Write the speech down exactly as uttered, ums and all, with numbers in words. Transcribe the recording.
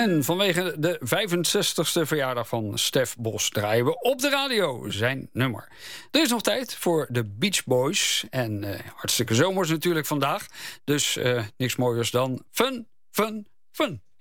En vanwege de vijfenzestigste verjaardag van Stef Bos draaien we op de radio zijn nummer. Er is nog tijd voor de Beach Boys. En uh, hartstikke zomers natuurlijk vandaag. Dus uh, niks mooiers dan fun, fun, fun.